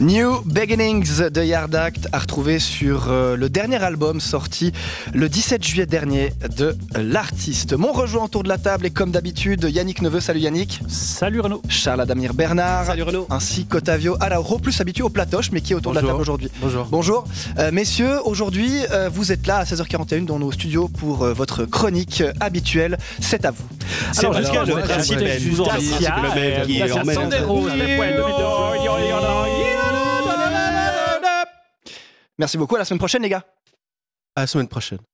New Beginnings de Yard Act à retrouver sur le dernier album sorti le 17 juillet dernier de l'artiste. Mon rejoint autour de la table et comme d'habitude Yannick Neveu, salut Yannick. Salut Renaud. Charles Adamir Bernard. Salut Renaud. Ainsi qu'Otavio Alauro, plus habitué au platoche mais qui est autour de la table aujourd'hui. Bonjour. Bonjour. Messieurs, aujourd'hui vous êtes là à 16h41 dans nos studios pour votre chronique habituelle. C'est à vous. C'est Alors, jusqu'à le le principe principe est juste le même qui emmène un Merci beaucoup, à la semaine prochaine les gars. À la semaine prochaine.